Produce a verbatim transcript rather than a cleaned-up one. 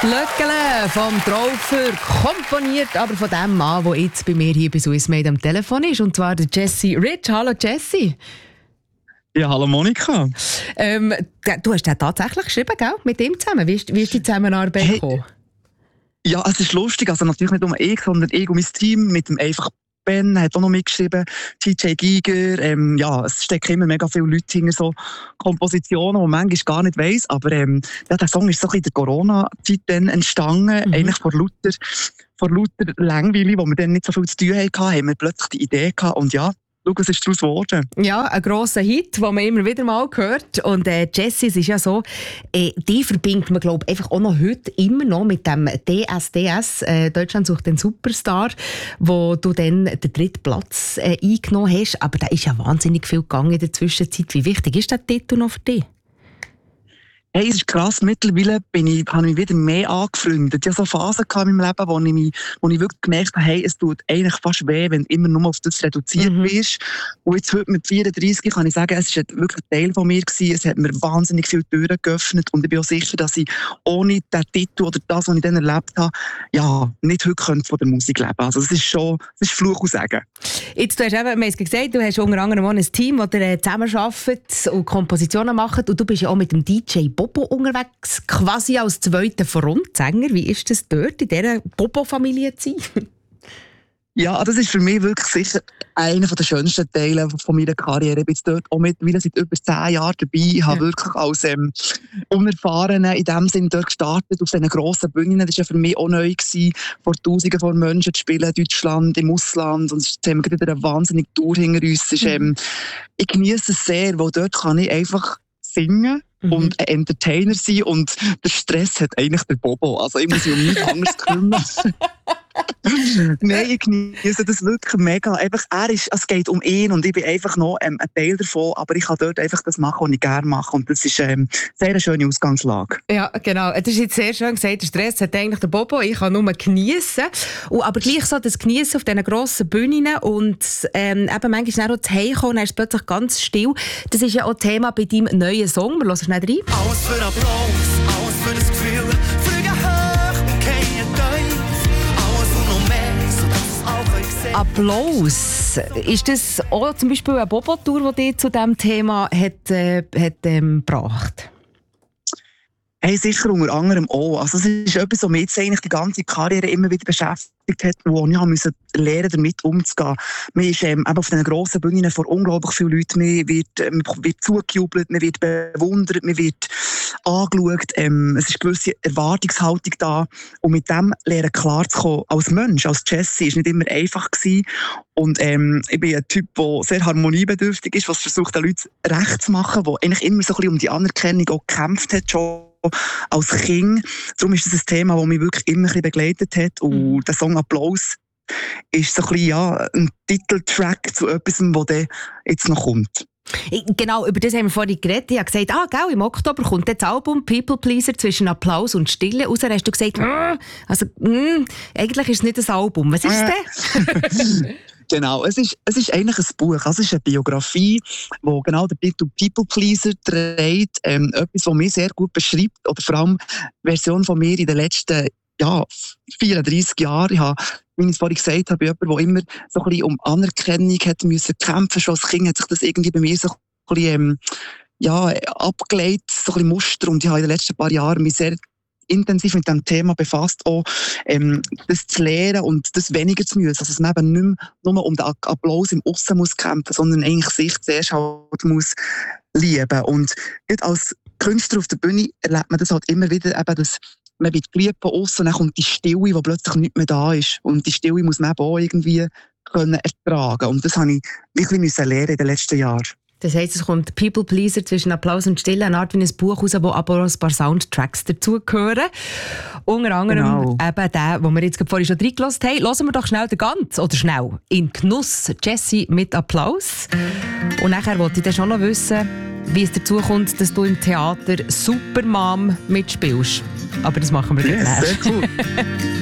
Glöckele vom Traufer, komponiert aber von dem Mann, der jetzt bei mir hier bei Swiss Made am Telefon ist, und zwar der Jesse Rich. Hallo Jesse. Ja, hallo Monika. Ähm, du hast den tatsächlich geschrieben, gell? Mit ihm zusammen. Wie ist, wie ist die Zusammenarbeit hey, gekommen? Ja, es ist lustig. Also natürlich nicht nur ich, sondern ich und mein Team mit dem einfach Ben hat auch noch mitgeschrieben, T J Giger. Ähm, ja, es stecken immer mega viele Leute hinter so Kompositionen, die man manchmal gar nicht weiss. Aber ähm, ja, der Song ist so in der Corona-Zeit dann entstanden, mhm. eigentlich vor lauter, vor lauter Langweile, wo wir dann nicht so viel zu tun hatten, haben wir plötzlich die Idee gehabt. Und ja, schau, es ist daraus geworden. Ja, ein grosser Hit, den man immer wieder mal hört. Und äh, Jesse, es ist ja so, äh, die verbindet man, glaube ich, einfach auch noch heute immer noch mit dem D S D S, äh, Deutschland sucht den Superstar, wo du dann den dritten Platz äh, eingenommen hast. Aber da ist ja wahnsinnig viel gegangen in der Zwischenzeit. Wie wichtig ist der Titel noch für dich? Hey, es ist krass, mittlerweile bin ich, habe ich mich wieder mehr angefreundet. Ich hatte so Phasen in meinem Leben, wo ich, mich, wo ich wirklich gemerkt habe, hey, es tut eigentlich fast weh, wenn du immer nur auf das reduziert mhm. wirst. Und jetzt heute mit vierunddreissig kann ich sagen, es war wirklich ein Teil von mir gewesen. Es hat mir wahnsinnig viele Türen geöffnet und ich bin auch sicher, dass ich ohne den Titel oder das, was ich dann erlebt habe, ja, nicht heute könnte von der Musik leben. Also es ist schon, es ist Fluch und Segen. Jetzt, du hast eben, wir haben gesagt, du hast unter anderem ein Team, das ihr zusammenarbeitet und Kompositionen macht, und du bist ja auch mit dem D J Bobo unterwegs, quasi als zweiter Frontsänger. Wie ist das dort, in dieser Bobo-Familie zu sein? Ja, das ist für mich wirklich sicher einer der schönsten Teile von meiner Karriere. Ich bin jetzt dort auch mittlerweile seit über zehn Jahren dabei. Ich habe ja. wirklich als ähm, Unerfahrene in dem Sinne dort gestartet, auf diesen grossen Bühnen. Das war ja für mich auch neu gewesen, vor Tausenden von Menschen zu spielen, in Deutschland, im Ausland. Und jetzt haben wir wieder eine wahnsinnige Tour hinter uns. Ist, ähm, ich genieße es sehr, weil dort kann ich einfach singen und ein Entertainer sein, und der Stress hat eigentlich der Bobo. Also ich muss mich um nichts anderes kümmern. Nein, ich genieße das wirklich mega. Einfach, er ist, es geht um ihn und ich bin einfach noch ähm, ein Teil davon, aber ich kann dort einfach das machen, was ich gerne mache, und das ist ähm, sehr eine schöne Ausgangslage. Ja, genau. Das ist jetzt sehr schön gesagt, der Stress hat eigentlich der Bobo, ich kann nur geniessen. Und aber gleich so das Geniessen auf diesen grossen Bühnen und ähm, eben manchmal auch zu Hause kommen, dann ist es plötzlich ganz still. Das ist ja auch Thema bei deinem neuen Song. Wir hören schnell rein. Alles für Applaus, alles für das Gefühl, fliegen hoch und keinen tief. Alles und noch mehr, sodass es auch sehen. Applaus. Ist das auch zum Beispiel eine Bobo-Tour, die dich zu diesem Thema hat, äh, hat, ähm, gebracht? Hey, sicher unter anderem auch. Also es ist etwas, was mich jetzt eigentlich die ganze Karriere immer wieder beschäftigt hat, wo ich musste lernen, damit umzugehen. Man ist ähm, eben auf diesen grossen Bühnen vor unglaublich vielen Leuten. Man wird, ähm, wird zugejubelt, man wird bewundert, man wird angeschaut. Ähm, es ist eine gewisse Erwartungshaltung da. Und mit dem lernen klarzukommen als Mensch, als Jesse, war nicht immer einfach gewesen. Und ähm, ich bin ein Typ, der sehr harmoniebedürftig ist, was versucht, den Leuten recht zu machen, der eigentlich immer so ein bisschen um die Anerkennung auch gekämpft hat, schon als Kind. Darum ist das ein Thema, das mich wirklich immer ein bisschen begleitet hat. Und der Song «Applaus» ist so ein bisschen, ja, ein Titeltrack zu etwas, das jetzt noch kommt. Genau, über das haben wir vorhin geredet. Ich habe gesagt, ah, gell, im Oktober kommt das Album «People Pleaser» zwischen Applaus und Stille raus. Dann hast du gesagt, mm, also, mm, eigentlich ist es nicht ein Album. Was ist es denn? Genau, es ist, es ist eigentlich ein Buch. Also es ist eine Biografie, wo genau der Titel «People Pleaser» trägt. Ähm, etwas, was mich sehr gut beschreibt. Oder vor allem die Version von mir in den letzten ja, vierunddreissig Jahren. Ich habe, wie ich es vorhin gesagt habe, jemand, der immer so ein bisschen um Anerkennung hat müssen kämpfen. Schon als Kind hat sich das irgendwie bei mir so ein bisschen ähm, ja, abgelegt, so ein bisschen Muster. Und ich habe in den letzten paar Jahren mich sehr intensiv mit diesem Thema befasst, auch ähm, das zu lernen und das weniger zu müssen. Also dass man eben nicht mehr nur um den Applaus im Aussen muss kämpfen, sondern eigentlich sich zuerst halt muss lieben. Und als Künstler auf der Bühne erlebt man das halt immer wieder, eben, dass man wird geliebt von aussen, und dann kommt die Stille, die plötzlich nicht mehr da ist. Und die Stille muss man eben auch irgendwie können ertragen. Und das habe ich wirklich müssen lernen in den letzten Jahren. Das heisst, es kommt «People Pleaser» zwischen Applaus und Stille, eine Art wie ein Buch raus, wo aber auch ein paar Soundtracks dazugehören. Unter anderem genau. eben der, den wir jetzt vorhin schon reingelassen haben. Hören wir doch schnell den ganz, oder schnell, in Genuss, Jesse mit Applaus. Und nachher wollte ich dann schon noch wissen, wie es dazu kommt, dass du im Theater Supermom mitspielst. Aber das machen wir yes, gleich. Sehr cool.